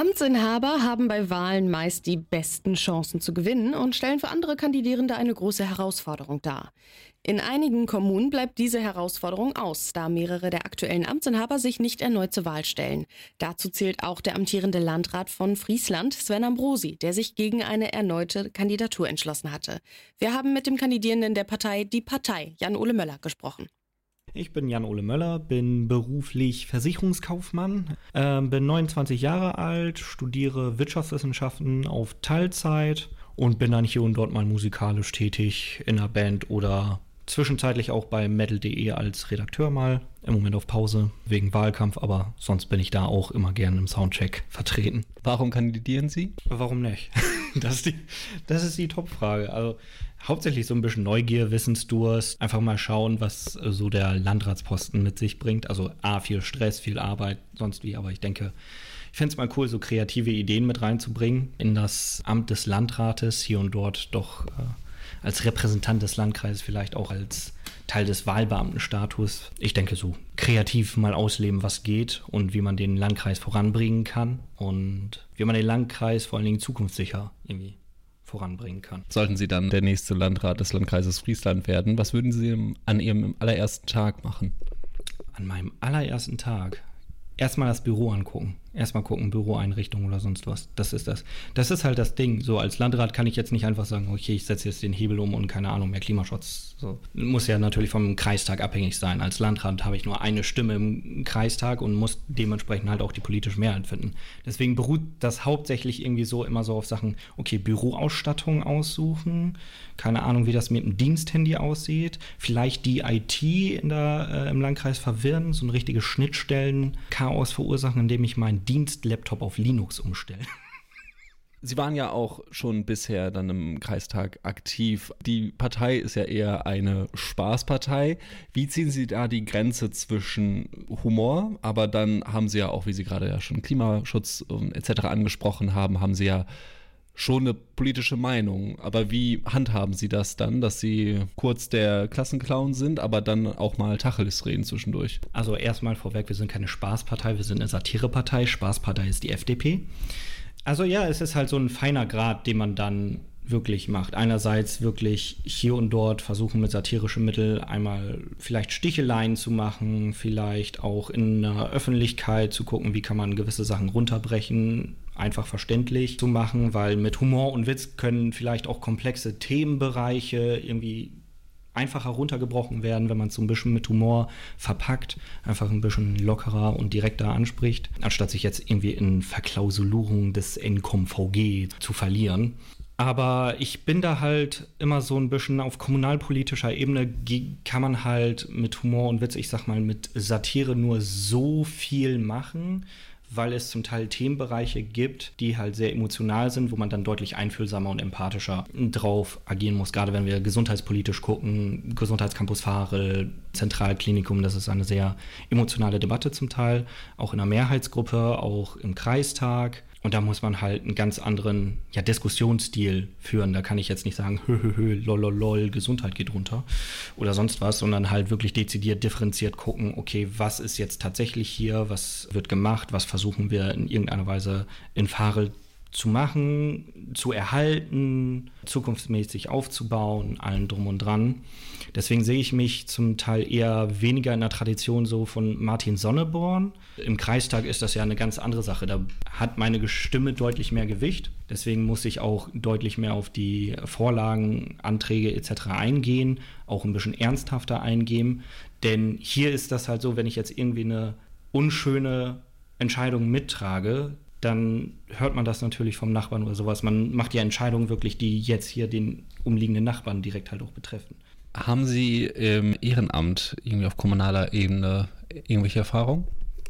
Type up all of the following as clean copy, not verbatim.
Amtsinhaber haben bei Wahlen meist die besten Chancen zu gewinnen und stellen für andere Kandidierende eine große Herausforderung dar. In einigen Kommunen bleibt diese Herausforderung aus, da mehrere der aktuellen Amtsinhaber sich nicht erneut zur Wahl stellen. Dazu zählt auch der amtierende Landrat von Friesland, Sven Ambrosi, der sich gegen eine erneute Kandidatur entschlossen hatte. Wir haben mit dem Kandidierenden der Partei Die Partei, Jan-Ole Möller, gesprochen. Ich bin Jan-Ole Möller, bin beruflich Versicherungskaufmann, bin 29 Jahre alt, studiere Wirtschaftswissenschaften auf Teilzeit und bin dann hier und dort mal musikalisch tätig in einer Band oder zwischenzeitlich auch bei metal.de als Redakteur mal. Im Moment auf Pause wegen Wahlkampf, aber sonst bin ich da auch immer gerne im Soundcheck vertreten. Warum kandidieren Sie? Warum nicht? Das ist die Top-Frage. Also hauptsächlich so ein bisschen Neugier, Wissensdurst. Einfach mal schauen, was so der Landratsposten mit sich bringt. Also viel Stress, viel Arbeit, sonst wie. Aber ich denke, ich fände es mal cool, so kreative Ideen mit reinzubringen in das Amt des Landrates. Hier und dort doch als Repräsentant des Landkreises, vielleicht auch als Teil des Wahlbeamtenstatus. Ich denke so, kreativ mal ausleben, was geht und wie man den Landkreis voranbringen kann und wie man den Landkreis vor allen Dingen zukunftssicher irgendwie voranbringen kann. Sollten Sie dann der nächste Landrat des Landkreises Friesland werden, was würden Sie an Ihrem allerersten Tag machen? An meinem allerersten Tag? Erstmal das Büro angucken. Erstmal gucken, Büroeinrichtung oder sonst was. Das ist das. Das ist halt das Ding. So als Landrat kann ich jetzt nicht einfach sagen, okay, ich setze jetzt den Hebel um und keine Ahnung, mehr Klimaschutz. So. Muss ja natürlich vom Kreistag abhängig sein. Als Landrat habe ich nur eine Stimme im Kreistag und muss dementsprechend halt auch die politische Mehrheit finden. Deswegen beruht das hauptsächlich irgendwie so immer so auf Sachen, okay, Büroausstattung aussuchen, keine Ahnung, wie das mit dem Diensthandy aussieht, vielleicht die IT im Landkreis verwirren, so ein richtiges Schnittstellen-Chaos verursachen, indem ich meinen Dienstlaptop auf Linux umstellen. Sie waren ja auch schon bisher dann im Kreistag aktiv. Die Partei ist ja eher eine Spaßpartei. Wie ziehen Sie da die Grenze zwischen Humor, aber dann haben Sie ja auch, wie Sie gerade ja schon Klimaschutz etc. angesprochen haben, haben Sie ja schon eine politische Meinung. Aber wie handhaben Sie das dann, dass Sie kurz der Klassenclown sind, aber dann auch mal Tacheles reden zwischendurch? Also erstmal vorweg, wir sind keine Spaßpartei, wir sind eine Satirepartei. Spaßpartei ist die FDP. Also ja, es ist halt so ein feiner Grad, den man dann wirklich macht. Einerseits wirklich hier und dort versuchen mit satirischen Mitteln einmal vielleicht Sticheleien zu machen, vielleicht auch in der Öffentlichkeit zu gucken, wie kann man gewisse Sachen runterbrechen, einfach verständlich zu machen, weil mit Humor und Witz können vielleicht auch komplexe Themenbereiche irgendwie einfacher runtergebrochen werden, wenn man es so ein bisschen mit Humor verpackt, einfach ein bisschen lockerer und direkter anspricht, anstatt sich jetzt irgendwie in Verklausulierung des NCOM-VG zu verlieren. Aber ich bin da halt immer so ein bisschen auf kommunalpolitischer Ebene, kann man halt mit Humor und Witz, ich sag mal mit Satire nur so viel machen, weil es zum Teil Themenbereiche gibt, die halt sehr emotional sind, wo man dann deutlich einfühlsamer und empathischer drauf agieren muss. Gerade wenn wir gesundheitspolitisch gucken, Gesundheitscampus Farel, Zentralklinikum, das ist eine sehr emotionale Debatte zum Teil, auch in der Mehrheitsgruppe, auch im Kreistag. Und da muss man halt einen ganz anderen Diskussionsstil führen. Da kann ich jetzt nicht sagen, lololol, Gesundheit geht runter oder sonst was, sondern halt wirklich dezidiert, differenziert gucken, okay, was ist jetzt tatsächlich hier, was wird gemacht, was versuchen wir in irgendeiner Weise in Farel zu machen, zu erhalten, zukunftsmäßig aufzubauen, allen drum und dran. Deswegen sehe ich mich zum Teil eher weniger in der Tradition so von Martin Sonneborn. Im Kreistag ist das ja eine ganz andere Sache. Da hat meine Stimme deutlich mehr Gewicht. Deswegen muss ich auch deutlich mehr auf die Vorlagen, Anträge etc. eingehen, auch ein bisschen ernsthafter eingehen. Denn hier ist das halt so, wenn ich jetzt irgendwie eine unschöne Entscheidung mittrage, dann hört man das natürlich vom Nachbarn oder sowas. Man macht ja Entscheidungen wirklich, die jetzt hier den umliegenden Nachbarn direkt halt auch betreffen. Haben Sie im Ehrenamt irgendwie auf kommunaler Ebene irgendwelche Erfahrungen?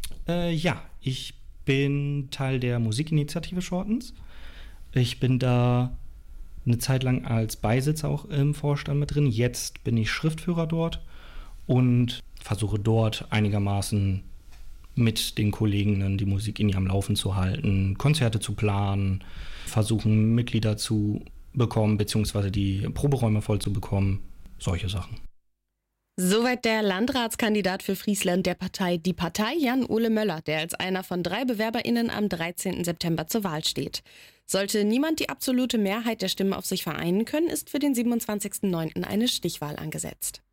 Ja, ich bin Teil der Musikinitiative Shortens. Ich bin da eine Zeit lang als Beisitzer auch im Vorstand mit drin. Jetzt bin ich Schriftführer dort und versuche dort einigermaßen mit den Kollegen die Musik in ihrem Laufen zu halten, Konzerte zu planen, versuchen Mitglieder zu bekommen, beziehungsweise die Proberäume voll zu bekommen, solche Sachen. Soweit der Landratskandidat für Friesland der Partei Die Partei, Jan-Ole Möller, der als einer von 3 BewerberInnen am 13. September zur Wahl steht. Sollte niemand die absolute Mehrheit der Stimmen auf sich vereinen können, ist für den 27.09. eine Stichwahl angesetzt.